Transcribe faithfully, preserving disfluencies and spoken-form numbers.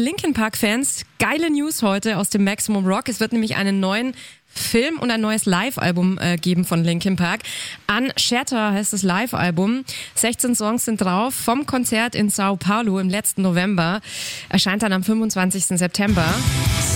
Linkin Park-Fans, geile News heute aus dem Maximum Rock. Es wird nämlich einen neuen Film und ein neues Live-Album äh, geben von Linkin Park. Unshatter heißt das Live-Album. sechzehn Songs sind drauf vom Konzert in Sao Paulo im letzten November. Erscheint dann am fünfundzwanzigsten September.